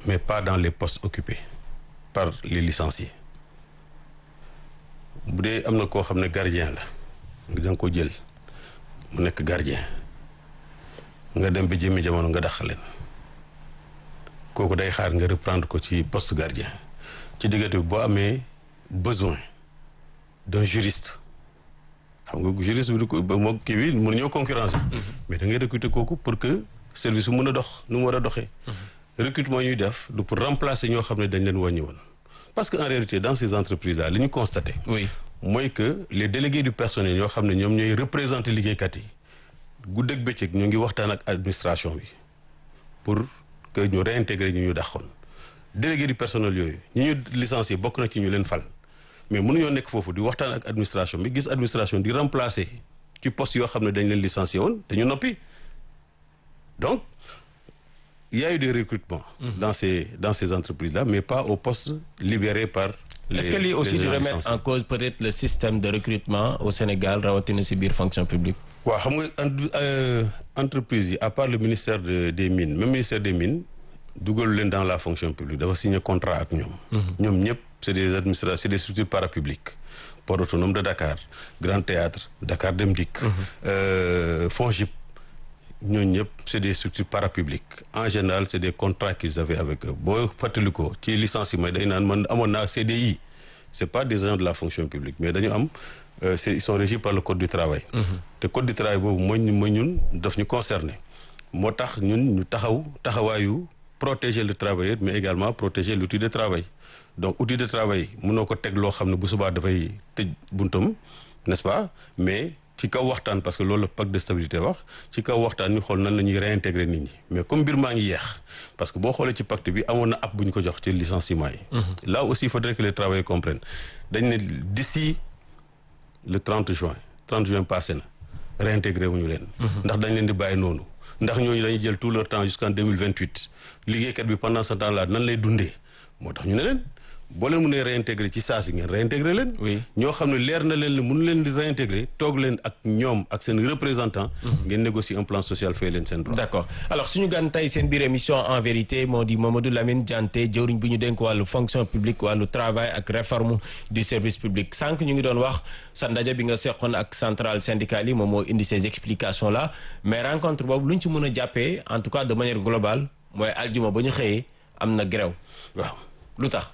mais pas dans les postes occupés par les licenciés. bu dee am na koo xam ne gardien la nga da nga ko jël mu nekk gardien nga dem ba jëmmi jamono nga dàq leen kooku day xaar nga reprendre ko ci poste gardien ci diggante bi boo amee besoin d'un juriste xam nga juriste bi du ko moom kii bi mën ñoo concurrence mais da ngay recruter kooku pour que service bi mën a dox nu mu war a doxee. recrutement ñuy def du pour remplacer ñoo xam ne dañ leen wàññi woon parce que en réalité dans ces entreprises là li ñu constaté. oui mooy que les délégués du personnel ñoo xam ne ñoom ñooy représenter liggéeykat yi guddeeg bëccëg ñu ngi waxtaan ak administration bi pour que ñu réintégrer ñu dàqoon délégué du personnel yooyu ñi ñu licencié bokk na ci ñu leen fal mais mënuñoo nekk foofu di waxtaan ak administration bi gis administration di remplacer ci poste yoo xam ne dañ leen licencié woon dañu noppi donc il y a eu des recrutements dans ces entreprises là mais pas aux postes libérés par est-ce que lii aussi di remettre en cause peut-être le système de recrutement au Sénégal rawatina si biir fonction publique. waaw xam nga entreprise yi à part le ministère des mines même ministère des mines dugalu leen dans la fonction publique dafa signé contrat ak ñoom. ñoom ñëpp c'est des administrations c'est des structures parapubliques Port autonome de Dakar Grand Théâtre Dakar Dem Dikk. FONGIP ñooñu ñëpp c'est des structures parapubliques en général c'est des contrats qu'ils avaient avec eux boo fàttali ko ci licenciement day naan man amoon naa CDI c'est pas des agents de la fonction publique mais dañu am ils sont régis par le code du travail. te code du travail boobu mooy ñun daf ñu concerné moo tax ñun ñu taxawaayu protéger le travailleur mais également protéger l'outil de travail donc outil de travail mënoo ko teg loo xam ne bu subaa dafay tëj buntam n'est-ce pas mais ci kaw waxtaan parce que loolu la pacte de stabilité wax ci kaw waxtaan ñu xool nan la ñuy réintégrer nit ñi mais comme mbir maa ngi yeex parce que boo xoolee ci pacte bi amoon na app bu ñu ko jox ci licenciement yi. là aussi il faudrait que les travailleurs comprennent dañ ne d'ici le 30 juin passé na réintégrer wuñu leen. ndax dañ leen di bàyyi noonu. ndax ñooñu dañuy jël tout leur temps jusqu'en 2028 liggéeykat bi pendant ce temps là nan lay dundee moo tax ñu ne leen boo leen mënee réintégrer ci saa si ngeen réintégrer leen. oui ñoo xam ne leer na leen ne mënu leen di réintégrer toog leen ak ñoom ak seen représentant. ngeen négocier un plan social fay leen seen droit. d'accord alors suñu gan tey seen biir émission en vérité moo di Mamadou Lamine Dianté jëwriñ bi ñu dénk wàllu fonction publique wàllu travail ak réforme du service public sànq ñu ngi doon wax sa ndaje bi nga seqoon ak centrale syndicale yi moom moo indi ces explications là mais rencontre boobu lu ñu ci mën a jàppee en tout cas de manière globale mooy aljuma ba ñu xëyee am na grève. waaw lu tax.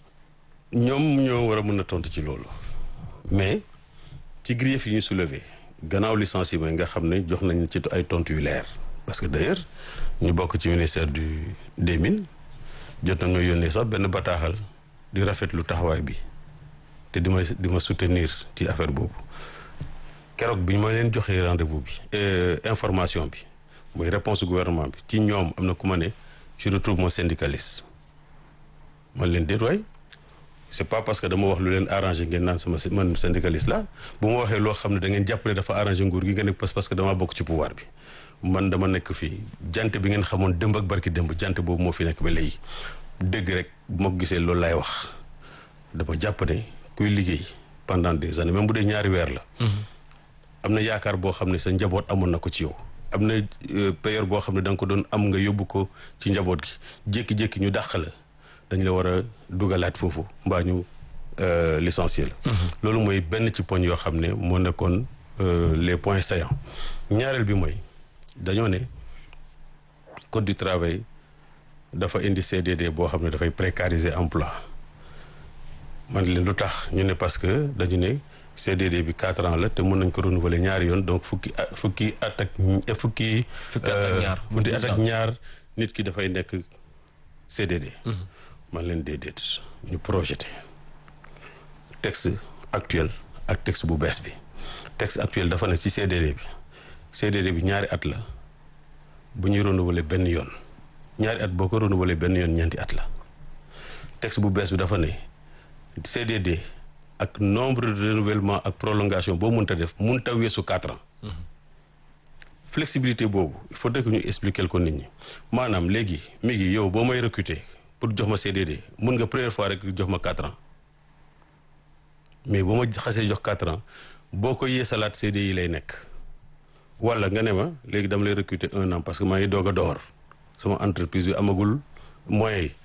ñoom ñoo war a mën a tontu ci loolu mais ci grief yi ñu soulevé gannaaw licenciement nga xam ne jox nañ ci ay tontu yu leer parce que d'ailleurs ñu bokk ci ministère des mines jot nañoo yónnee sax benn bataaxal di rafetlu taxawaay bi te di ma soutenir ci affaire boobu keroog bi ma leen joxee rendez-vous bi information bi mooy réponse du gouvernement bi ci ñoom am na ku ma ne je retrouve mon syndicaliste man leen déet waay c'est pas parce que dama wax lu leen arrangé ngeen naan man syndicaliste la bu ma waxee loo xam ne da ngeen jàpp ne dafa arrangé nguur gi nga ne parce que dama bokk ci pouvoir bi man dama nekk fii jant bi ngeen xamoon démb ak barki démb jant boobu moo fi nekk ba léegi dëgg rek bu ma ko gisee loolu laay wax dama jàpp ne kuy liggéey pendant des années même bu dee ñaari weer la am na yaakaar boo xam ne sa njaboot amoon na ko ci yow am na payeur boo xam ne da nga ko doon am nga yóbbu ko ci njaboot gi jékki-jékki ñu dàq la dañ la war a dugalaat foofu mbaa ñu licencier la loolu mooy benn ci poñ yoo xam ne moo nekkoon les points saillants ñaareel bi mooy dañoo ne code du travail dafa indi CDD boo xam ne dafay précariser emploi man leen lu tax ñu ne parce que dañu ne CDD bi 4 ans la te mën nañ ko renouveler ñaari yoon donc fukki at ak ñaar nit ki dafay nekk CDD man leen déedéet ñu projeté texte actuel ak texte bu bees bi texte actuel dafa ne ci CDD bi ñaari at la bu ñuy renouveler benn yoon ñaari at boo ko renouveler benn yoon ñeenti at la texte bu bees bi dafa ne CDD ak nombre de renouvellement ak prolongation boo mënta def mënta weesu 4 ans flexibilité boobu il faudrait que ñu expliquer ko nit ñi maanaam léegi mi ngi yow boo may recruter pour jox ma CDD mën nga première fois rek jox ma 4 ans mais boo ma xasee jox 4 ans boo ko yeesalaat CDI lay nekk wala nga ne ma léegi dama lay recruter 1 an parce que maa ngi doog a door sama entreprise bi amagul moyens yi